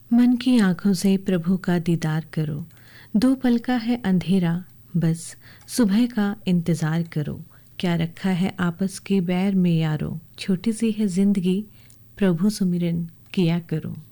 मन की आंखों से प्रभु का दीदार करो, 2 पल का है अंधेरा, बस सुबह का इंतजार करो। क्या रखा है आपस के बैर में यारो, छोटी सी है जिंदगी, प्रभु सुमिरन किया करो।